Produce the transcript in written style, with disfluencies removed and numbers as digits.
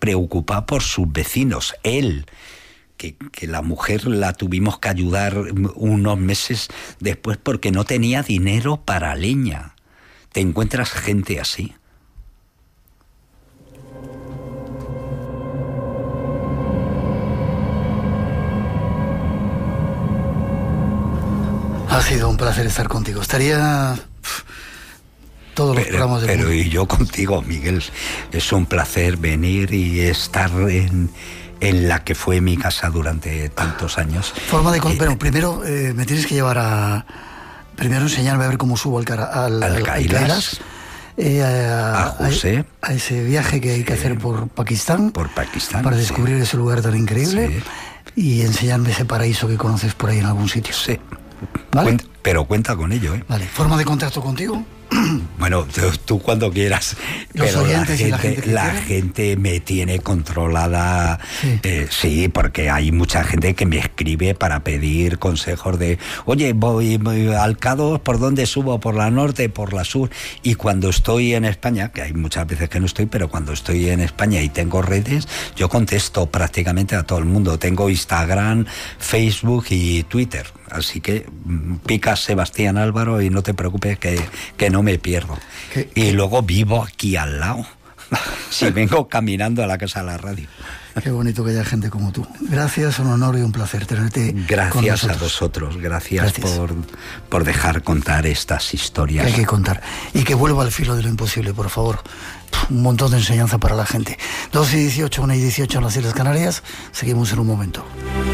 preocupado por sus vecinos. Él, que la mujer la tuvimos que ayudar unos meses después porque no tenía dinero para leña. ¿Te encuentras gente así? Ha sido un placer estar contigo. Estaría todos los programas del mundo. Pero y yo contigo, Miguel. Es un placer venir y estar en la que fue mi casa durante tantos años. Forma de... Pero primero me tienes que llevar a... Primero enseñarme a ver cómo subo al Kailash. A José. A ese viaje que hay que hacer por Pakistán. Por Pakistán. Para descubrir ese lugar tan increíble. Sí. Y enseñarme ese paraíso que conoces por ahí en algún sitio. Sí. ¿Vale? Pero cuenta con ello, ¿eh? Vale. ¿Forma de contacto contigo? Bueno, tú cuando quieras. Los pero oyentes la gente me tiene controlada. Sí, porque hay mucha gente que me escribe para pedir consejos de, oye, voy al K2, ¿por dónde subo? ¿Por la norte? ¿Por la sur? Y cuando estoy en España, que hay muchas veces que no estoy, pero cuando estoy en España y tengo redes, yo contesto prácticamente a todo el mundo. Tengo Instagram, Facebook y Twitter. Así que pica Sebastián Álvaro y no te preocupes que no me pierdo. Y luego vivo aquí al lado. Si vengo caminando a la casa de la radio. Qué bonito que haya gente como tú. Gracias, un honor y un placer tenerte. Gracias a vosotros. Gracias. por dejar contar estas historias. Que hay que contar. Y que vuelva al filo de lo imposible, por favor. Un montón de enseñanza para la gente. 12:18, 1:18 en las Islas Canarias. Seguimos en un momento.